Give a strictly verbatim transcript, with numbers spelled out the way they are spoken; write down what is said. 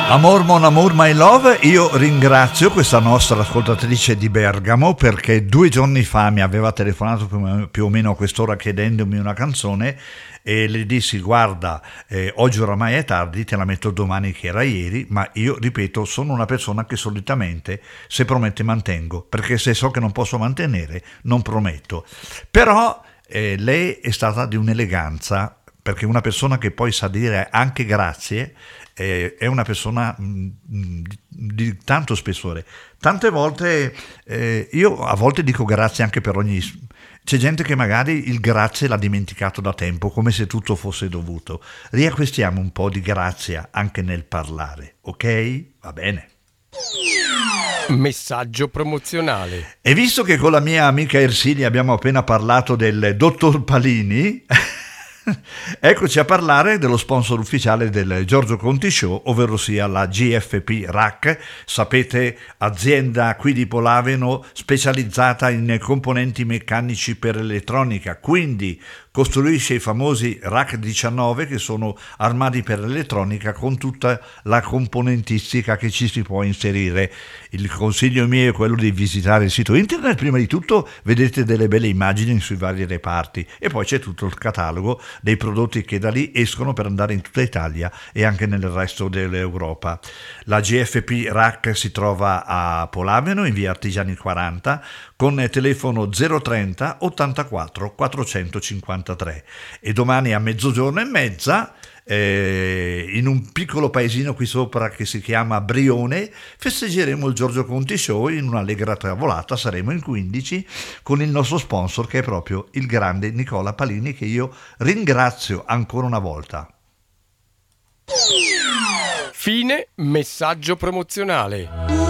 Amor, mon amour, my love, io ringrazio questa nostra ascoltatrice di Bergamo perché due giorni fa mi aveva telefonato più o meno a quest'ora chiedendomi una canzone e le dissi guarda, eh, oggi oramai è tardi, te la metto domani che era ieri, ma io ripeto sono una persona che solitamente se promette mantengo, perché se so che non posso mantenere non prometto, però eh, lei è stata di un'eleganza, perché una persona che poi sa dire anche grazie eh, è una persona mh, di, di tanto spessore. Tante volte eh, io a volte dico grazie anche per ogni... C'è gente che magari il grazie l'ha dimenticato da tempo, come se tutto fosse dovuto. Riacquistiamo un po' di grazia anche nel parlare, ok? Va bene. Messaggio promozionale. E visto che con la mia amica Ersilia abbiamo appena parlato del dottor Palini, eccoci a parlare dello sponsor ufficiale del Giorgio Conti Show, ovvero sia la G F P R A C, sapete, azienda qui di Polaveno specializzata in componenti meccanici per elettronica, quindi costruisce i famosi R A C diciannove che sono armadi per l'elettronica con tutta la componentistica che ci si può inserire. Il consiglio mio è quello di visitare il sito internet, prima di tutto vedete delle belle immagini sui vari reparti e poi c'è tutto il catalogo dei prodotti che da lì escono per andare in tutta Italia e anche nel resto dell'Europa. La G F P R A C si trova a Polaveno in via Artigiani quaranta con telefono zero trenta ottantaquattro quattrocentocinquantatré e domani a mezzogiorno e mezza eh, in un piccolo paesino qui sopra che si chiama Brione festeggeremo il Giorgio Conti Show in un'allegra tavolata, saremo in quindici con il nostro sponsor che è proprio il grande Nicola Palini, che io ringrazio ancora una volta. Fine messaggio promozionale.